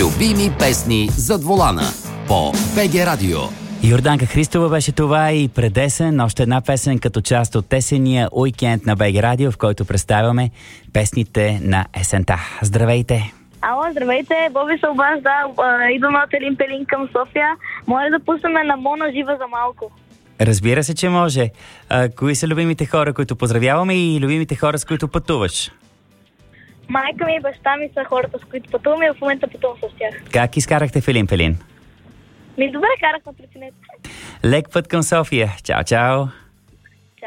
Любими песни зад волана по БГ Радио. Йорданка Христова беше това и предесен, още една песен като част от есения уикенд на БГ Радио, в който представяме песните на есента. Здравейте! Ало, здравейте, Боби се обажда, идвам от Елин Пелин към София. Може да пуснем на Мона жива за малко. Разбира се, че може. Кои са любимите хора, които поздравяваме и любимите хора, с които пътуваш? Майка ми и баща ми са хората, с които пътуваме и в момента пътувам с тях. Как изкарахте в Елин Пелин? Добре карахме, преценете. Лек път към София. Чао, чао!